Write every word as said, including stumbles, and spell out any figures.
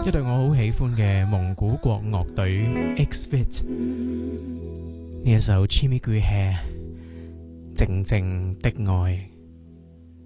一隊我好喜歡嘅蒙古國樂隊 X-Fit 呢一首 Chimi Gui Hair 靜靜的愛。